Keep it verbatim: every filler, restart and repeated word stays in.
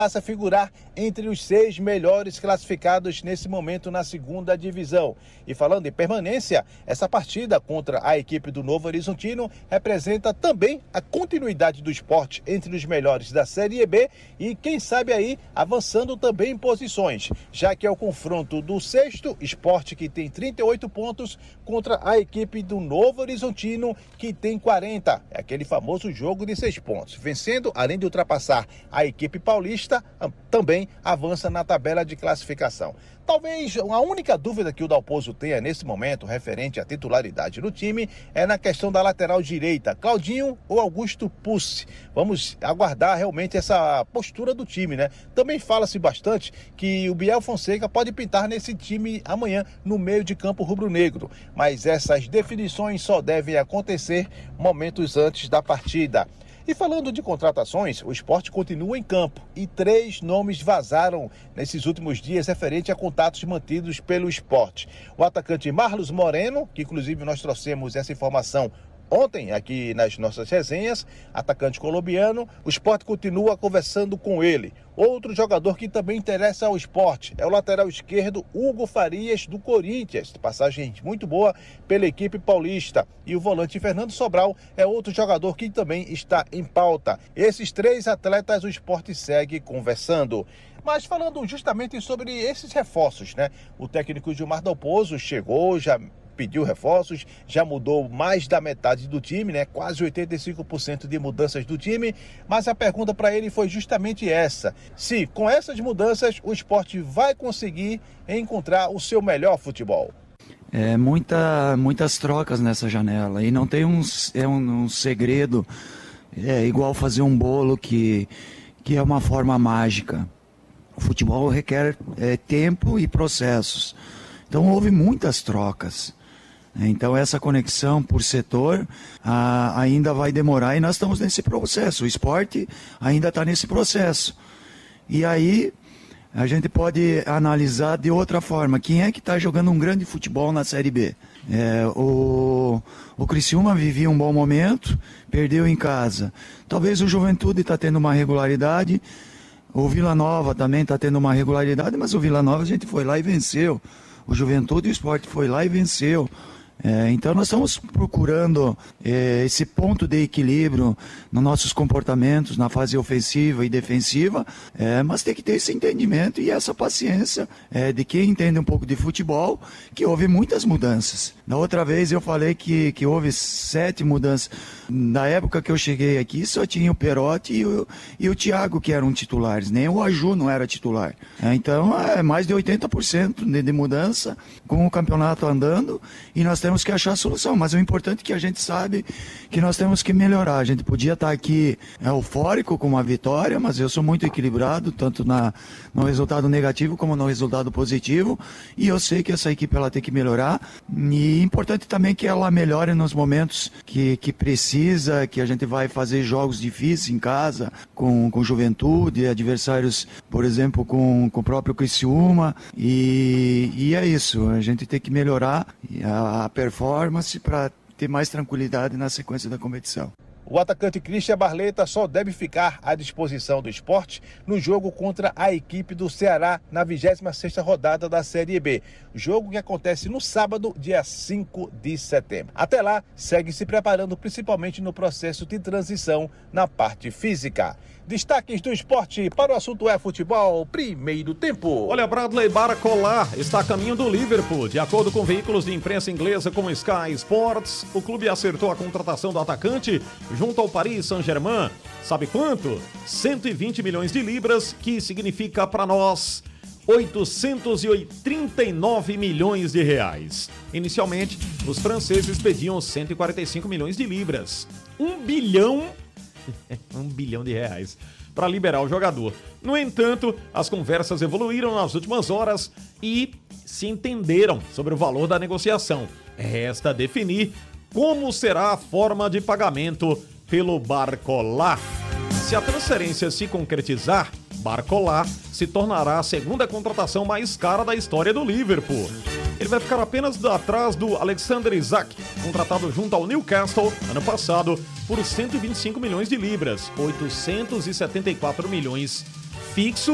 passa a figurar entre os seis melhores classificados nesse momento na segunda divisão. E falando em permanência, essa partida contra a equipe do Novo Horizontino representa também a continuidade do Sport entre os melhores da Série B e quem sabe aí avançando também em posições, já que é o confronto do sexto Sport, que tem trinta e oito pontos, contra a equipe do Novo Horizontino, que tem quarenta. É aquele famoso jogo de seis pontos. Vencendo, além de ultrapassar a equipe paulista, também avança na tabela de classificação. Talvez a única dúvida que o Dalpozo tenha nesse momento, referente à titularidade do time, é na questão da lateral direita, Claudinho ou Augusto Pucci. Vamos aguardar realmente essa postura do time, né? Também fala-se bastante que o Biel Fonseca pode pintar nesse time amanhã no meio de campo rubro-negro, mas essas definições só devem acontecer momentos antes da partida. E falando de contratações, o Sport continua em campo e três nomes vazaram nesses últimos dias referente a contatos mantidos pelo Sport. O atacante Marlos Moreno, que inclusive nós trouxemos essa informação ontem aqui nas nossas resenhas, atacante colombiano, o Sport continua conversando com ele. Outro jogador que também interessa ao Sport é o lateral esquerdo Hugo Farias, do Corinthians, passagem muito boa pela equipe paulista. E o volante Fernando Sobral é outro jogador que também está em pauta. Esses três atletas o Sport segue conversando. Mas falando justamente sobre esses reforços, né? O técnico Gilmar Dalpozo chegou, já pediu reforços, já mudou mais da metade do time, né? Quase oitenta e cinco por cento de mudanças do time, mas a pergunta para ele foi justamente essa: se com essas mudanças o Sport vai conseguir encontrar o seu melhor futebol. É, muita, muitas trocas nessa janela e não tem um, é um, um segredo, é igual fazer um bolo que, que é uma forma mágica. O futebol requer é, tempo e processos, então houve muitas trocas. Então essa conexão por setor ah, ainda vai demorar e nós estamos nesse processo, o esporte ainda está nesse processo. E aí a gente pode analisar de outra forma, quem é que está jogando um grande futebol na Série B? É, o, o Criciúma vivia um bom momento, perdeu em casa. Talvez o Juventude está tendo uma regularidade, o Vila Nova também está tendo uma regularidade, mas o Vila Nova a gente foi lá e venceu. O Juventude e o Sport foi lá e venceu. É, então nós estamos procurando é, esse ponto de equilíbrio nos nossos comportamentos, na fase ofensiva e defensiva, é, mas tem que ter esse entendimento e essa paciência é, de quem entende um pouco de futebol, que houve muitas mudanças. Da outra vez eu falei que, que houve sete mudanças. Na época que eu cheguei aqui só tinha o Perotti e o, e o Thiago que eram titulares, nem o Aju não era titular. É, então é mais de oitenta por cento de, de mudança com o campeonato andando e nós temos Temos que achar a solução, mas o importante é que a gente sabe que nós temos que melhorar. A gente podia estar aqui é, eufórico com uma vitória, mas eu sou muito equilibrado, tanto na, no resultado negativo como no resultado positivo, e eu sei que essa equipe ela tem que melhorar, e é importante também que ela melhore nos momentos que, que precisa, que a gente vai fazer jogos difíceis em casa, com, com Juventude, adversários, por exemplo, com, com o próprio Criciúma, e, e é isso, a gente tem que melhorar a, a performance para ter mais tranquilidade na sequência da competição. O atacante Christian Barleta só deve ficar à disposição do Sport no jogo contra a equipe do Ceará na vigésima sexta rodada da Série B. Jogo que acontece no sábado, dia cinco de setembro. Até lá, segue se preparando principalmente no processo de transição na parte física. Destaques do esporte para o assunto é futebol, primeiro tempo. Olha, Bradley Barcola está a caminho do Liverpool. De acordo com veículos de imprensa inglesa como Sky Sports, o clube acertou a contratação do atacante junto ao Paris Saint-Germain. Sabe quanto? cento e vinte milhões de libras, que significa para nós oitocentos e trinta e nove milhões de reais. Inicialmente, os franceses pediam cento e quarenta e cinco milhões de libras. Um bilhão... um bilhão de reais para liberar o jogador. No entanto, as conversas evoluíram nas últimas horas e se entenderam sobre o valor da negociação. Resta definir como será a forma de pagamento pelo Barcola. Se a transferência se concretizar, Barcola se tornará a segunda contratação mais cara da história do Liverpool. Ele vai ficar apenas atrás do Alexander Isak, contratado junto ao Newcastle ano passado por cento e vinte e cinco milhões de libras, oitocentos e setenta e quatro milhões fixo